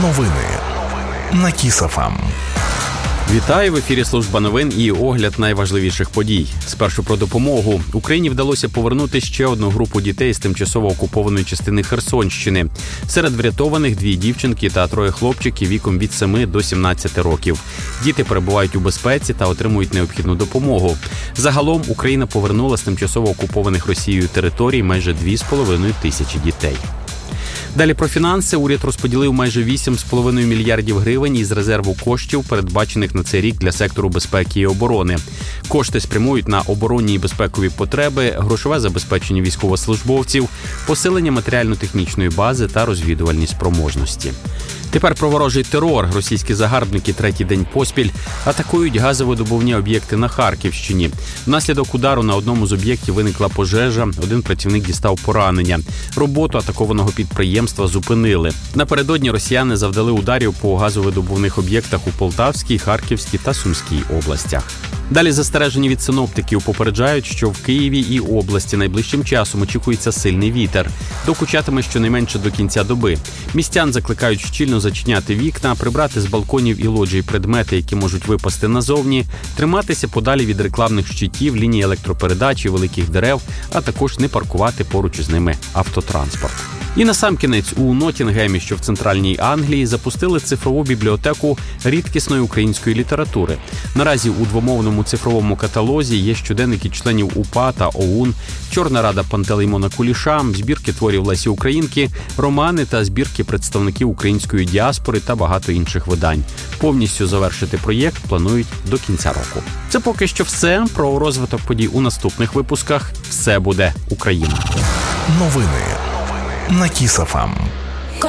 Новини на Kiss FM. Вітаю, в ефірі служба новин і огляд найважливіших подій. Спершу про допомогу. Україні вдалося повернути ще одну групу дітей з тимчасово окупованої частини Херсонщини. Серед врятованих 2 дівчинки та 3 хлопчиків віком від 7 до 17 років. Діти перебувають у безпеці та отримують необхідну допомогу. Загалом Україна повернула з тимчасово окупованих Росією територій майже 2,5 тисячі дітей. Далі про фінанси. Уряд розподілив майже 8,5 мільярдів гривень із резерву коштів, передбачених на цей рік для сектору безпеки і оборони. Кошти спрямують на оборонні і безпекові потреби, грошове забезпечення військовослужбовців, посилення матеріально-технічної бази та розвідувальні спроможності. Тепер про ворожий терор. Російські загарбники 3-й день поспіль атакують газовидобувні об'єкти на Харківщині. Внаслідок удару на одному з об'єктів виникла пожежа, один працівник дістав поранення. Роботу атакованого підприємства зупинили. Напередодні росіяни завдали ударів по газовидобувних об'єктах у Полтавській, Харківській та Сумській областях. Далі застереження від синоптиків попереджають, що в Києві і області найближчим часом очікується сильний вітер. Докучатиме щонайменше до кінця доби. Містян закликають щільно зачиняти вікна, прибрати з балконів і лоджій предмети, які можуть випасти назовні, триматися подалі від рекламних щитів, ліній електропередач і великих дерев, а також не паркувати поруч із ними автотранспорт. І насамкінець у Ноттінгемі, що в центральній Англії, запустили цифрову бібліотеку рідкісної української літератури. Наразі у двомовному цифровому каталозі є щоденники членів УПА та ОУН, Чорна рада Пантелеймона Куліша, збірки творів Лесі Українки, романи та збірки представників української діаспори та багато інших видань. Повністю завершити проєкт планують до кінця року. Це поки що все. Про розвиток подій у наступних випусках. Все буде Україна. Новини на Kiss FM.